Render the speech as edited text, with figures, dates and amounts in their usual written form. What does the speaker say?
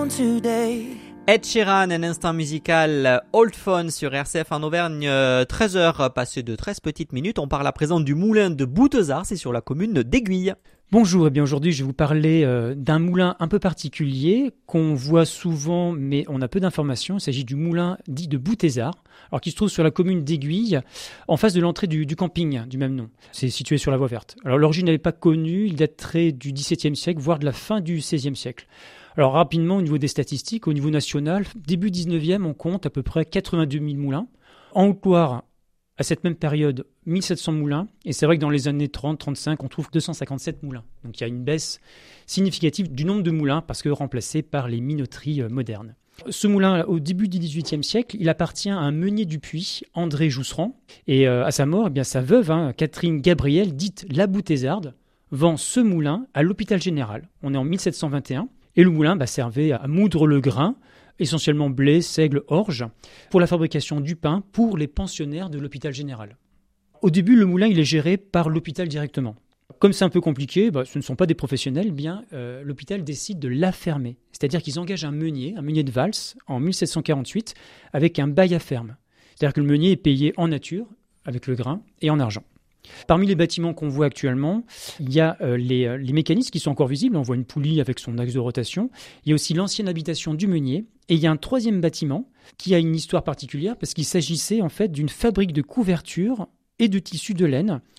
down today. Ed Sheeran, un instant musical Old Phone sur RCF en Auvergne, 13h passées de 13 petites minutes. On parle à présent du moulin de Boutezard, c'est sur la commune d'Aiguille. Bonjour, et bien aujourd'hui je vais vous parler d'un moulin un peu particulier qu'on voit souvent mais on a peu d'informations. Il s'agit du moulin dit de Boutezard, alors qui se trouve sur la commune d'Aiguille, en face de l'entrée du camping du même nom. C'est situé sur la voie verte. Alors l'origine n'est pas connue, il daterait du XVIIe siècle, voire de la fin du XVIe siècle. Alors rapidement au niveau des statistiques, au niveau national, début 19e on compte à peu près 82 000 moulins. En Haute-Loire, à cette même période, 1700 moulins. Et c'est vrai que dans les années 30-35, on trouve 257 moulins. Donc il y a une baisse significative du nombre de moulins parce que remplacés par les minoteries modernes. Ce moulin, au début du XVIIIe siècle, il appartient à un meunier du Puy, André Jousserand. Et à sa mort, sa veuve, Catherine Gabrielle, dite la Boutezarde, vend ce moulin à l'hôpital général. On est en 1721. Et le moulin servait à moudre le grain, essentiellement blé, seigle, orge, pour la fabrication du pain pour les pensionnaires de l'hôpital général. Au début, le moulin il est géré par l'hôpital directement. Comme c'est un peu compliqué, ce ne sont pas des professionnels, l'hôpital décide de la fermer. C'est-à-dire qu'ils engagent un meunier de Vals, en 1748, avec un bail à ferme. C'est-à-dire que le meunier est payé en nature, avec le grain, et en argent. Parmi les bâtiments qu'on voit actuellement, il y a les mécanismes qui sont encore visibles. On voit une poulie avec son axe de rotation. Il y a aussi l'ancienne habitation du meunier. Et il y a un troisième bâtiment qui a une histoire particulière parce qu'il s'agissait en fait d'une fabrique de couvertures et de tissus de laine